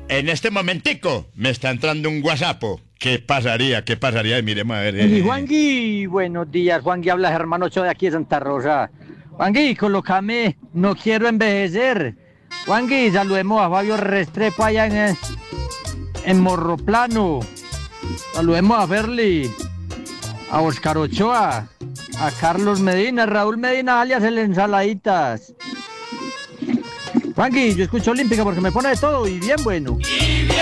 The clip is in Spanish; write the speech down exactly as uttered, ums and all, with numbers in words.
en este momentico me está entrando un WhatsApp. ¿Qué pasaría? ¿Qué pasaría? Miremos a ver. Eh. Y Juangui, buenos días. Juangui habla Germán Ochoa de aquí de Santa Rosa. Juangui, colócame, no quiero envejecer. Juangui, saludemos a Fabio Restrepo allá en, en Morroplano. Saludemos a Ferli, a Oscar Ochoa, a Carlos Medina, Raúl Medina, alias el Ensaladitas. Juangui, yo escucho Olímpica porque me pone de todo y bien bueno.